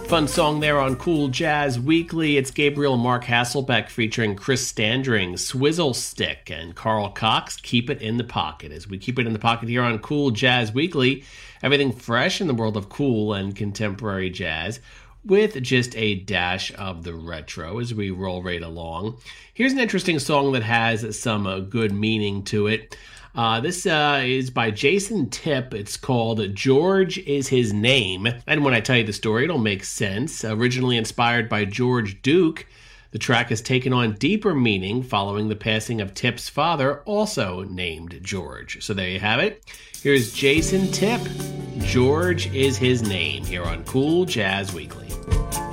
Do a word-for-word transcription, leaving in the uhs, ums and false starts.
Fun song there on Cool Jazz Weekly. It's Gabriel and Mark Hasselbeck featuring Chris Standring, Swizzle Stick, and Carl Cox, Keep It in the Pocket. As we keep it in the pocket here on Cool Jazz Weekly, everything fresh in the world of cool and contemporary jazz, with just a dash of the retro as we roll right along. Here's an interesting song that has some uh, good meaning to it. Uh, this uh, is by Jason Tipp. It's called George Is His Name. And when I tell you the story, it'll make sense. Originally inspired by George Duke, the track has taken on deeper meaning following the passing of Tipp's father, also named George. So there you have it. Here's Jason Tipp. George Is His Name here on Cool Jazz Weekly.